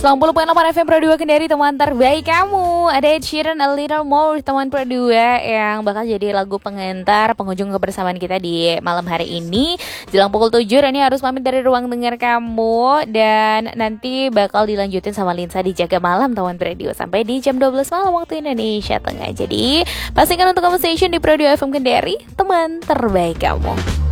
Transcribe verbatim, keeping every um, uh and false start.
sembilan puluh koma delapan F M Pro dua Kendari, teman terbaik kamu. Ada Ed Sheeran, A Little More, teman Pro dua, yang bakal jadi lagu pengantar penghujung kebersamaan kita di malam hari ini. Jelang pukul tujuh, Rani harus pamit dari ruang dengar kamu. Dan nanti bakal dilanjutin sama Linsa di Jaga Malam, teman Pro dua, sampai di jam dua belas malam waktu Indonesia Tengah. Jadi pastikan untuk kamu station di Pro dua F M Kendari, teman terbaik kamu.